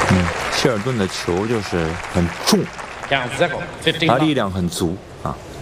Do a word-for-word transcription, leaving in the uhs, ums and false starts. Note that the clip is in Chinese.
嗯，希尔顿的球就是很重，他力量很足啊。